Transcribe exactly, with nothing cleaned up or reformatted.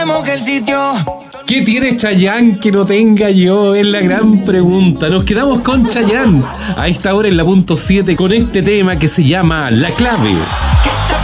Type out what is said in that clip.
¿Qué tiene Chayanne que no tenga yo? Es la gran pregunta. Nos quedamos con Chayanne a esta hora en la punto siete con este tema que se llama La Clave.